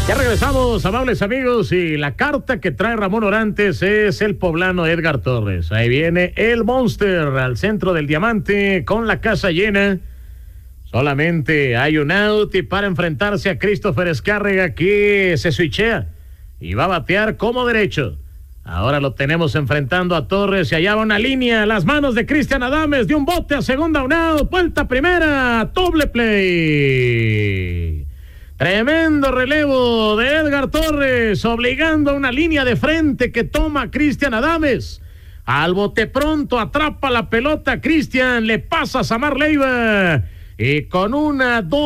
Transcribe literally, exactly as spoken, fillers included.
Ya regresamos, amables amigos, y la carta que trae Ramón Orantes es el poblano Edgar Torres. Ahí viene el Monster al centro del diamante con la casa llena. Solamente hay un out y para enfrentarse a Christopher Escárrega, que se switchea y va a batear como derecho. Ahora lo tenemos enfrentando a Torres y allá va una línea, las manos de Cristian Adames, de un bote a segunda, un out, vuelta a primera, doble play. Tremendo relevo de Edgar Torres, obligando a una línea de frente que toma Cristian Adames. Al bote pronto, atrapa la pelota Cristian, le pasa a Samar Leiva y con una, dos